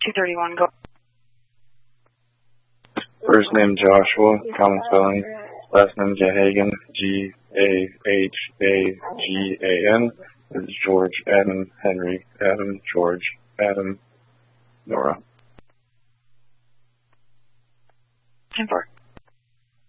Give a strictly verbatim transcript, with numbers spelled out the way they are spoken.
two thirty-one, go. First name Joshua, common spelling. Last name Gahagan, G A H A G A N. This is George, Adam, Henry, Adam, George, Adam, Nora. ten four.